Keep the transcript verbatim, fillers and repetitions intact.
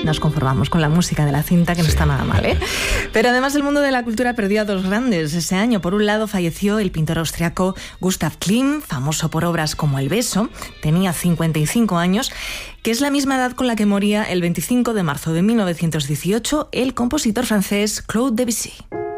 nos conformamos con la música de la cinta, que no está nada mal, ¿eh? Pero además el mundo de la cultura perdió a dos grandes ese año. Por un lado falleció el pintor austriaco Gustav Klimt, famoso por obras como El beso. Tenía cincuenta y cinco años, que es la misma edad con la que moría el veinticinco de marzo de mil novecientos dieciocho el compositor francés Claude Debussy.